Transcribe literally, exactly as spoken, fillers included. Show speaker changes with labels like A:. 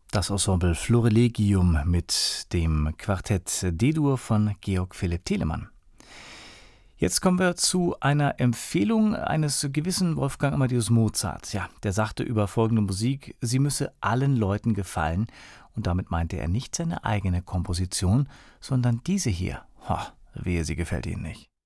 A: Das Ensemble Florilegium mit dem Quartett D-Dur von Georg Philipp Telemann. Jetzt kommen wir zu einer Empfehlung eines gewissen Wolfgang Amadeus Mozart. Ja, der sagte über folgende Musik, sie müsse allen Leuten gefallen. Und damit meinte er nicht seine eigene Komposition, sondern diese hier. Ho, wehe, sie gefällt Ihnen nicht.